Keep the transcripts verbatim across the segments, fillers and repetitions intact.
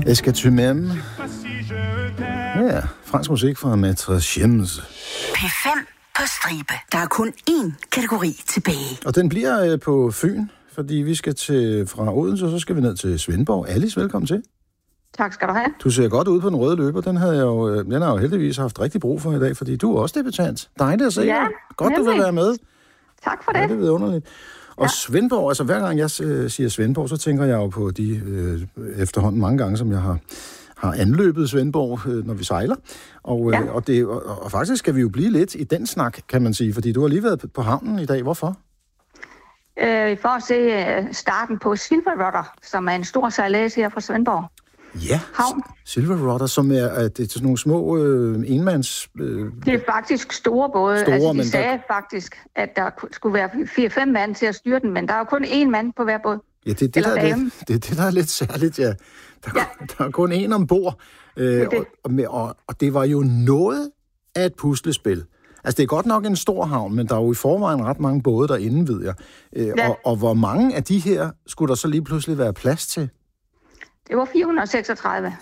Est-ce que tu m'aimes? Ja, fransk musik fra Maître James. P fem på stribe. Der er kun én kategori tilbage. Og den bliver øh, på Fyn, fordi vi skal til fra Odense, og så skal vi ned til Svendborg. Alice, velkommen til. Tak skal du have. Du ser godt ud på den røde løber. Den, havde jeg jo, den har jeg jo heldigvis haft rigtig brug for i dag, fordi du er også debutant. Dejligt at se ja, dig. Godt, nemlig. du vil være med. Tak for det. Ja, det er underligt. Og ja. Svendborg, altså hver gang jeg øh, siger Svendborg, så tænker jeg jo på de øh, efterhånden mange gange, som jeg har, har anløbet Svendborg, øh, når vi sejler. Og, øh, ja. og, det, og, og faktisk skal vi jo blive lidt i den snak, kan man sige, fordi du har lige været på havnen i dag. Hvorfor? Øh, for at se øh, starten på Silver Rudder, som er en stor sejlads her fra Svendborg. Ja, havn. Silver Rudder, som er, er det er sådan nogle små øh, enmands... Øh, det er faktisk store både. Store, altså, de men sagde der... faktisk, at der skulle være fire fem mand til at styre den, men der er jo kun én mand på hver båd. Ja, det er det, der er lidt, det, er det, der er lidt særligt, ja. Der, ja. der er kun én ombord, øh, det det. Og, og, og det var jo noget af et puslespil. Altså, det er godt nok en stor havn, men der er jo i forvejen ret mange både derinde, ved jeg. Øh, ja. og, og hvor mange af de her skulle der så lige pludselig være plads til? Det var fire hundrede og seksogtredive.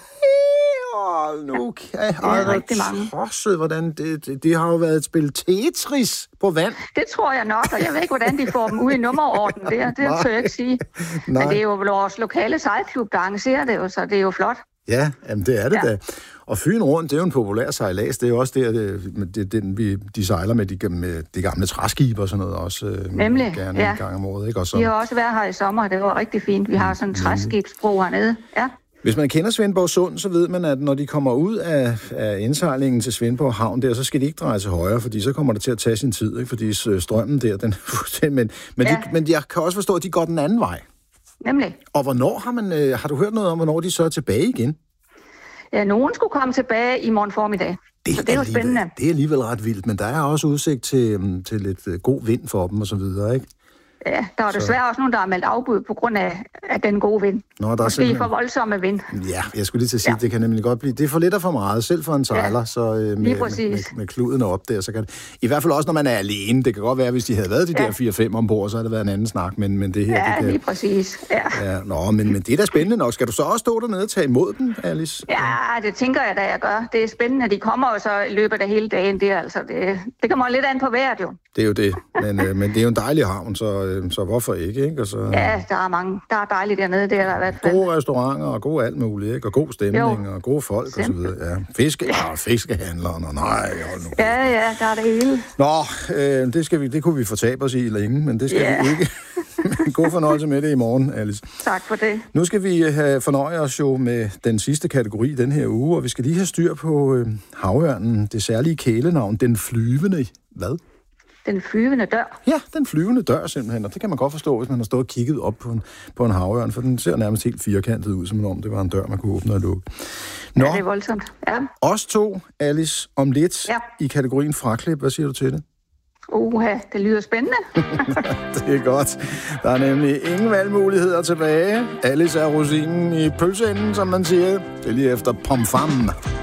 Hold nu kæft. Ja, det er rigtig mange. Tosset, hvordan det, det, det har jo været et spil Tetris på vand. Det tror jeg nok, og jeg ved ikke, hvordan de får dem ud i nummerorden. Det, det tør jeg ikke sige. Nej. Men det er jo vores lokale sejlklub, der arrangerer det jo, så det er jo flot. Ja, jamen det er det ja. da. Og Fyn Rundt, det er jo en populær sejlads. Det er jo også der, det, det, den, vi, de sejler med de, med de gamle træskibe og sådan noget også. Nemlig, gerne ja. En gang om året, ikke? Og så... De har også været her i sommer, det var rigtig fint. Vi har sådan en træskibsbro hernede, ja. Hvis man kender Svendborg Sund, så ved man, at når de kommer ud af, af indsejlingen til Svendborg Havn der, så skal de ikke dreje til højre, fordi så kommer det til at tage sin tid, ikke? Fordi strømmen der, den men, men, ja. de, men jeg kan også forstå, at de går den anden vej. Nemlig. Og hvornår har man, øh, har du hørt noget om, hvornår de så er tilbage igen? Ja, nogen skulle komme tilbage i morgen formiddag. Det, så det er jo spændende. Det er alligevel ret vildt, men der er også udsigt til, til lidt god vind for dem og så videre, ikke? Ja, der er desværre så... også nogen, der har meldt afbud på grund af, af den gode vind. Nå, der er Måske simpelthen... for voldsomme vind. Ja, jeg skulle lige til at sige, ja. Det kan nemlig godt blive. Det er for lidt og for meget, selv for en sejler, ja, så øh, med, med, med, med kluden op der, så kan det... I hvert fald også, når man er alene. Det kan godt være, hvis de havde været de ja. der fire fem ombord, så havde det været en anden snak, men, men det her... Ja, det kan... lige præcis. Ja. Ja, nå, men, men det er da spændende nok. Skal du så også stå dernede og tage imod den, Alice? Ja, det tænker jeg da, jeg gør. Det er spændende. De kommer jo så i løbet af hele dagen der, altså. Det, det kommer lidt an på vejret, jo. Det er jo det, men, øh, men det er jo en dejlig havn, så, øh, så hvorfor ikke, ikke? Og så, ja, der er mange. Der er dejligt dernede, det er der i hvert fald. Gode restauranter og god alt muligt, ikke? Og god stemning jo. Og gode folk og så videre. Ja, fiske, ja. Fiskehandlere, og nej, hold nu. Ja, ja, der er det hele. Nå, øh, det, skal vi, det kunne vi fortabe os i længe, men det skal ja. vi ikke. God fornøjelse med det i morgen, Alice. Tak for det. Nu skal vi have fornøje os jo med den sidste kategori den her uge, og vi skal lige have styr på øh, havørnen, det særlige kælenavn, den flyvende, hvad? Den flyvende dør. Ja, den flyvende dør simpelthen, og det kan man godt forstå, hvis man har stået og kigget op på en, på en havørn, for den ser nærmest helt firkantet ud, som om det var en dør, man kunne åbne og lukke. Nå, ja, det er voldsomt. Ja. Os to, Alice, om lidt ja. i kategorien fraklip. Hvad siger du til det? Uha, det lyder spændende. Det er godt. Der er nemlig ingen valgmuligheder tilbage. Alice er rosinen i pølseenden, som man siger. Det er lige efter pomfam.